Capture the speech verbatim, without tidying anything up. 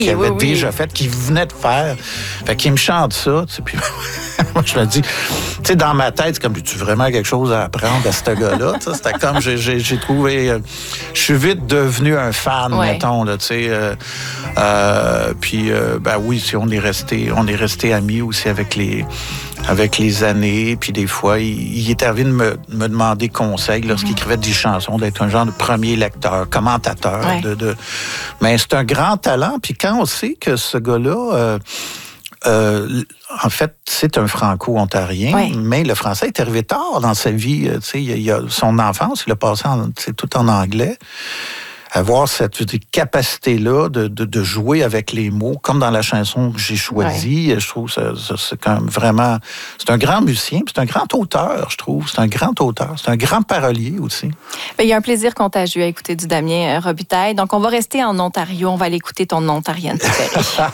qu'il avait oui, oui. déjà fait, qu'il venait de faire. Fait qu'il me chante ça, tu sais, puis moi, je me dis, tu sais, dans ma tête, c'est comme, as-tu vraiment quelque chose à apprendre à ce gars-là? Tu sais, c'était comme, j'ai, j'ai, j'ai trouvé... Euh, je suis vite devenu un fan, Ouais. mettons, là, tu sais. Euh, euh, puis, euh, ben oui, si on est resté, on est resté amis aussi avec les... avec les années, puis des fois, il, il est arrivé de me, me demander conseil lorsqu'il écrivait des chansons, d'être un genre de premier lecteur, commentateur. Ouais. De, de... Mais c'est un grand talent, puis quand on sait que ce gars-là... Euh, Euh, en fait, c'est un franco-ontarien, ouais. mais le français est arrivé tard dans sa vie. Tu sais, il, il a son enfance, il a passé en, tout en anglais. Avoir cette capacité-là de, de, de jouer avec les mots, comme dans la chanson que j'ai choisie, ouais. je trouve que ça, ça, c'est quand même vraiment... C'est un grand musicien, puis c'est un grand auteur, je trouve. C'est un grand auteur, c'est un grand parolier aussi. Bien, il y a un plaisir contagieux à écouter du Damien Robitaille. Donc, on va rester en Ontario. On va aller écouter ton ontarienne préférée.